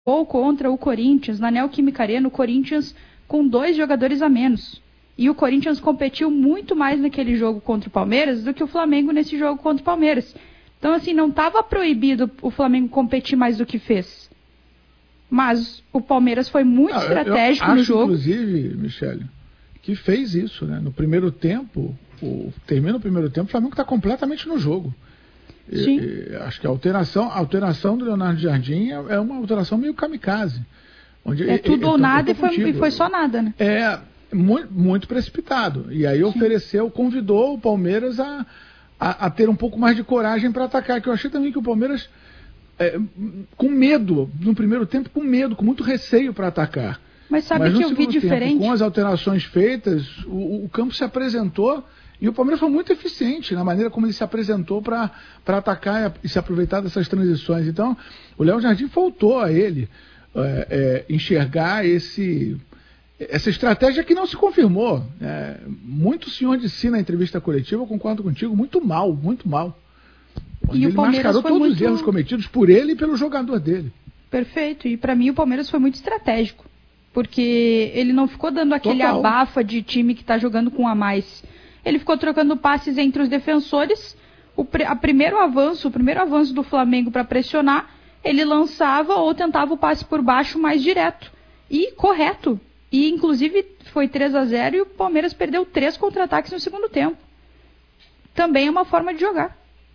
Ou contra o Corinthians, na Neoquímica Arena, o Corinthians com 2 jogadores a menos. E o Corinthians competiu muito mais naquele jogo contra o Palmeiras do que o Flamengo nesse jogo contra o Palmeiras. Então, assim, não estava proibido o Flamengo competir mais do que fez. Mas o Palmeiras foi muito estratégico no jogo. Inclusive, Michele, que fez isso, né? No primeiro tempo, termina o primeiro tempo, o Flamengo está completamente no jogo. Acho que a alteração do Leonardo Jardim é uma alteração meio kamikaze. Onde tudo ou nada e foi só nada, né? Muito, muito precipitado. E aí convidou o Palmeiras a ter um pouco mais de coragem para atacar. Que eu achei também que o Palmeiras, com medo, no primeiro tempo, com muito receio para atacar. Mas sabe que eu vi diferente? Com as alterações feitas, o campo se apresentou. E o Palmeiras foi muito eficiente na maneira como ele se apresentou para atacar e se aproveitar dessas transições. Então, o Léo Jardim faltou a ele enxergar essa estratégia que não se confirmou. Muito senhor de si na entrevista coletiva, eu concordo contigo, muito mal, muito mal. E ele mascarou todos os erros cometidos por ele e pelo jogador dele. Perfeito. E para mim o Palmeiras foi muito estratégico. Porque ele não ficou dando aquele abafa de time que está jogando com um a mais. Ele ficou trocando passes entre os defensores. O primeiro avanço do Flamengo para pressionar, ele lançava ou tentava o passe por baixo mais direto. E correto. E inclusive foi 3-0 e o Palmeiras perdeu 3 contra-ataques no segundo tempo. Também é uma forma de jogar.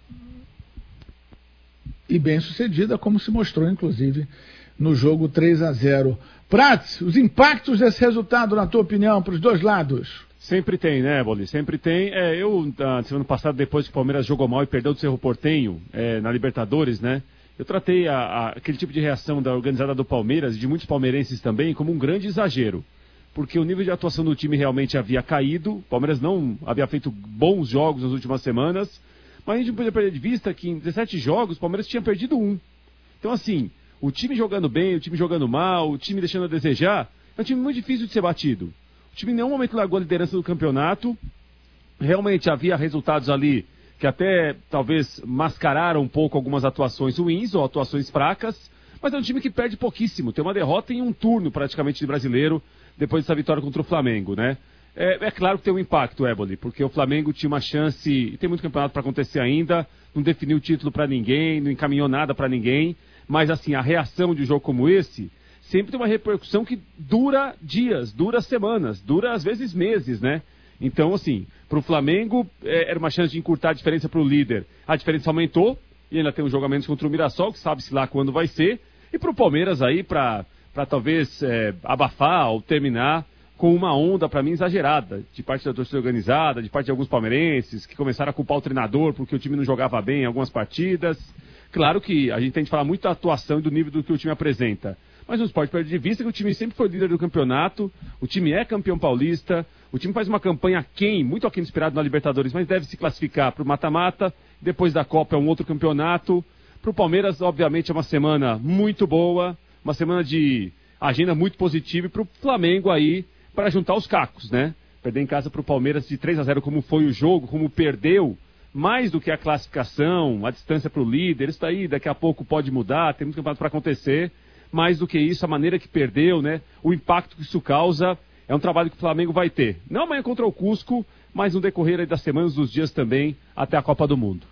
E bem sucedida, como se mostrou inclusive no jogo 3-0. Prats, os impactos desse resultado, na tua opinião, para os dois lados? Sempre tem, né, Boli? Sempre tem. Semana passada, depois que o Palmeiras jogou mal e perdeu do Cerro Porteño na Libertadores, né? Eu tratei aquele tipo de reação da organizada do Palmeiras e de muitos palmeirenses também como um grande exagero. Porque o nível de atuação do time realmente havia caído. O Palmeiras não havia feito bons jogos nas últimas semanas. Mas a gente não podia perder de vista que em 17 jogos o Palmeiras tinha perdido 1. Então, assim, o time jogando bem, o time jogando mal, o time deixando a desejar, é um time muito difícil de ser batido. O time em nenhum momento largou a liderança do campeonato. Realmente havia resultados ali que até talvez mascararam um pouco algumas atuações ruins ou atuações fracas, mas é um time que perde pouquíssimo. Tem uma derrota em um turno praticamente de brasileiro depois dessa vitória contra o Flamengo, né? É claro que tem um impacto, Éboli, porque o Flamengo tinha uma chance, e tem muito campeonato para acontecer ainda, não definiu o título para ninguém, não encaminhou nada para ninguém, mas assim, a reação de um jogo como esse sempre tem uma repercussão que dura dias, dura semanas, dura às vezes meses, né? Então, assim, para o Flamengo era uma chance de encurtar a diferença para o líder. A diferença aumentou e ainda tem um jogo a menos contra o Mirassol, que sabe-se lá quando vai ser. E para o Palmeiras aí, para talvez abafar ou terminar com uma onda, para mim, exagerada, de parte da torcida organizada, de parte de alguns palmeirenses, que começaram a culpar o treinador porque o time não jogava bem em algumas partidas. Claro que a gente tem que falar muito da atuação e do nível do que o time apresenta. Mas não se pode perder de vista que o time sempre foi líder do campeonato, o time é campeão paulista, o time faz uma campanha muito aquém do esperado na Libertadores, mas deve se classificar para o mata-mata, depois da Copa é um outro campeonato. Para o Palmeiras, obviamente, é uma semana muito boa, uma semana de agenda muito positiva, e para o Flamengo aí, para juntar os cacos, né? Perder em casa para o Palmeiras de 3-0, como foi o jogo, como perdeu, mais do que a classificação, a distância para o líder, isso daí daqui a pouco pode mudar, tem muito campeonato para acontecer. Mais do que isso, a maneira que perdeu, né? O impacto que isso causa, é um trabalho que o Flamengo vai ter. Não amanhã contra o Cusco, mas no decorrer aí das semanas, dos dias também, até a Copa do Mundo.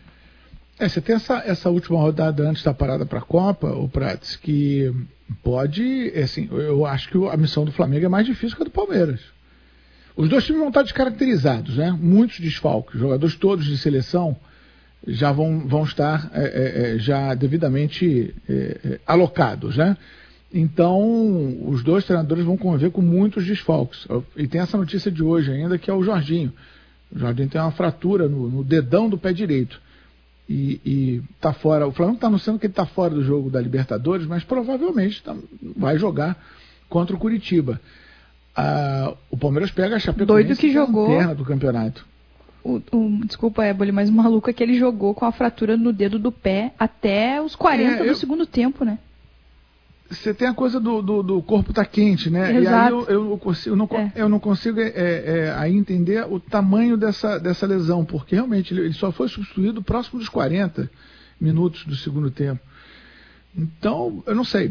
Você tem essa última rodada antes da parada para a Copa, o Prats, que pode, assim, eu acho que a missão do Flamengo é mais difícil que a do Palmeiras. Os dois times vão estar descaracterizados, né? Muitos desfalques, jogadores todos de seleção já vão estar já devidamente alocados, né? Então, os dois treinadores vão conviver com muitos desfalques. E tem essa notícia de hoje ainda, que é o Jorginho. O Jorginho tem uma fratura no dedão do pé direito. E tá fora. O Flamengo está anunciando que ele está fora do jogo da Libertadores, mas provavelmente vai jogar contra o Curitiba. O Palmeiras pega a Chapecoense, doido que jogou lanterna do campeonato. Desculpa, Éboli, mas o maluco é que ele jogou com a fratura no dedo do pé até os 40 do segundo tempo, né? Você tem a coisa do corpo tá quente, né? Exato. E aí eu não consigo aí entender o tamanho dessa lesão, porque realmente ele só foi substituído próximo dos 40 minutos do segundo tempo. Então, eu não sei.